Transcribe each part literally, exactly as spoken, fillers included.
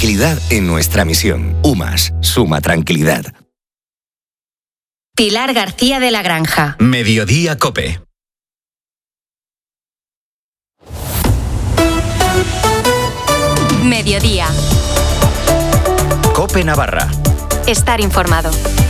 tranquilidad en nuestra misión. UMAS, suma tranquilidad. Pilar García de la Granja. Mediodía COPE. Mediodía. COPE Navarra. Estar informado.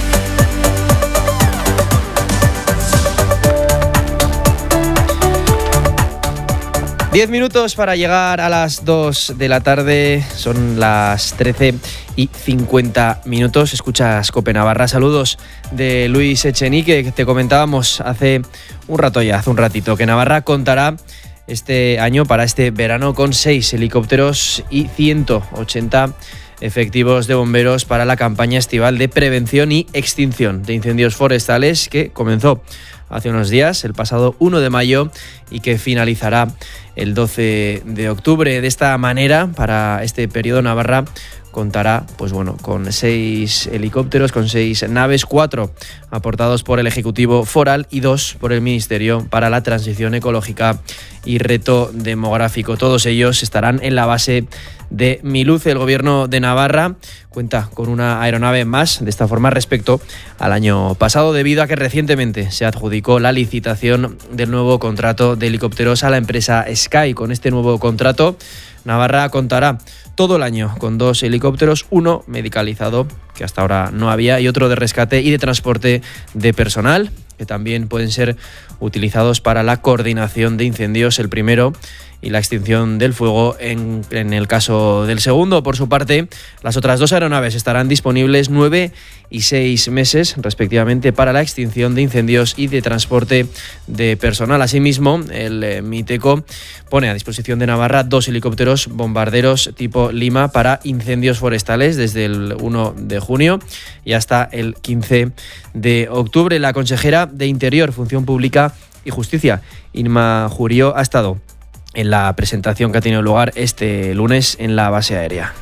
Diez minutos para llegar a las dos de la tarde, son las trece y cincuenta minutos. Escuchas COPE Navarra. Saludos de Luis Echenique, que te comentábamos hace un rato ya, hace un ratito, que Navarra contará este año, para este verano, con seis helicópteros y ciento ochenta efectivos de bomberos para la campaña estival de prevención y extinción de incendios forestales, que comenzó hace unos días, el pasado uno de mayo, y que finalizará el doce de octubre. De esta manera, para este periodo, Navarra contará, pues bueno, con seis helicópteros, con seis naves, cuatro aportados por el Ejecutivo Foral y dos por el Ministerio para la Transición Ecológica y Reto Demográfico. Todos ellos estarán en la base de Miluce. El Gobierno de Navarra cuenta con una aeronave más, de esta forma, respecto al año pasado, debido a que recientemente se adjudicó la licitación del nuevo contrato de helicópteros a la empresa Sky. Con este nuevo contrato, Navarra contará todo el año con dos helicópteros, uno medicalizado, que hasta ahora no había, y otro de rescate y de transporte de personal, que también pueden ser utilizados para la coordinación de incendios, el primero, y la extinción del fuego en, en el caso del segundo. Por su parte, las otras dos aeronaves estarán disponibles nueve y seis meses, respectivamente, para la extinción de incendios y de transporte de personal. Asimismo, el eh, MITECO pone a disposición de Navarra dos helicópteros bombarderos tipo Lima para incendios forestales desde el uno de junio y hasta el quince de octubre. La consejera de Interior, Función Pública y Justicia, Inma Jurió, ha estado en la presentación que ha tenido lugar este lunes en la base aérea.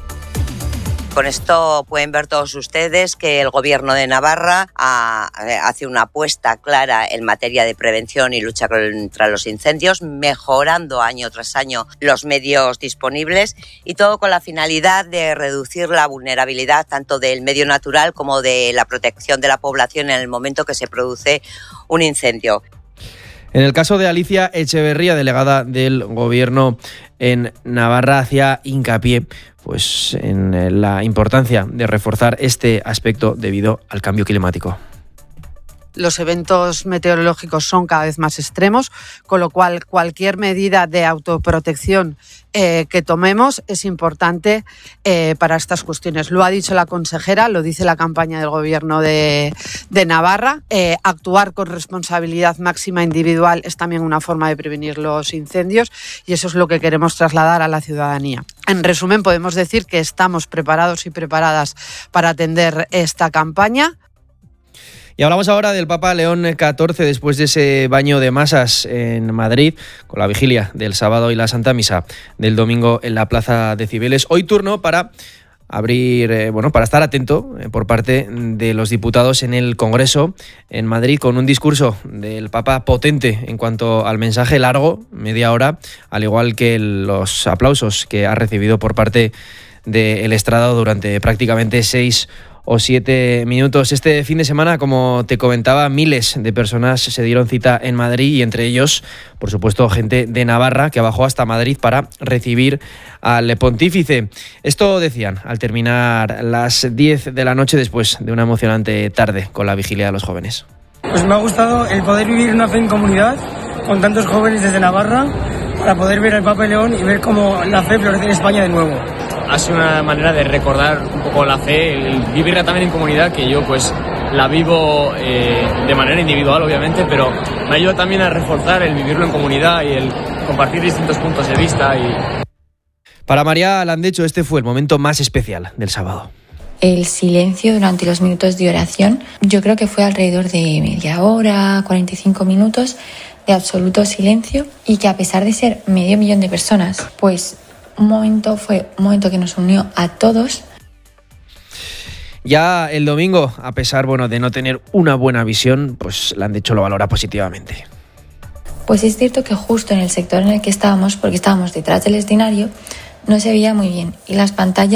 Con esto pueden ver todos ustedes que el Gobierno de Navarra ha, hace una apuesta clara en materia de prevención y lucha contra los incendios, mejorando año tras año los medios disponibles, y todo con la finalidad de reducir la vulnerabilidad tanto del medio natural como de la protección de la población en el momento que se produce un incendio. En el caso de Alicia Echeverría, delegada del Gobierno en Navarra, hacía hincapié pues, en la importancia de reforzar este aspecto debido al cambio climático. Los eventos meteorológicos son cada vez más extremos, con lo cual cualquier medida de autoprotección eh, que tomemos es importante eh, para estas cuestiones. Lo ha dicho la consejera, lo dice la campaña del Gobierno de, de Navarra. Eh, actuar con responsabilidad máxima individual es también una forma de prevenir los incendios, y eso es lo que queremos trasladar a la ciudadanía. En resumen, podemos decir que estamos preparados y preparadas para atender esta campaña. Y hablamos ahora del Papa León catorce, después de ese baño de masas en Madrid, con la vigilia del sábado y la Santa Misa del domingo en la Plaza de Cibeles. Hoy turno para abrir, eh, bueno, para estar atento eh, por parte de los diputados en el Congreso en Madrid, con un discurso del Papa potente en cuanto al mensaje, largo, media hora, al igual que los aplausos que ha recibido por parte del estrado durante prácticamente seis o siete minutos. Este fin de semana, como te comentaba, miles de personas se dieron cita en Madrid, y entre ellos, por supuesto, gente de Navarra que bajó hasta Madrid para recibir al pontífice. Esto decían al terminar las diez de la noche, después de una emocionante tarde con la vigilia de los jóvenes. Pues me ha gustado el poder vivir una fe en comunidad con tantos jóvenes desde Navarra, para poder ver al Papa León y ver cómo la fe florece en España de nuevo. Ha sido una manera de recordar un poco la fe, el vivirla también en comunidad, que yo pues la vivo eh, de manera individual, obviamente, pero me ayuda también a reforzar el vivirlo en comunidad y el compartir distintos puntos de vista. Y... Para María Landecho, este fue el momento más especial del sábado. El silencio durante los minutos de oración, yo creo que fue alrededor de media hora, cuarenta y cinco minutos de absoluto silencio, y que a pesar de ser medio millón de personas, pues un momento fue un momento que nos unió a todos. Ya el domingo, a pesar bueno, de no tener una buena visión, pues Landecho lo valora positivamente. Pues es cierto que justo en el sector en el que estábamos, porque estábamos detrás del escenario, no se veía muy bien, y las pantallas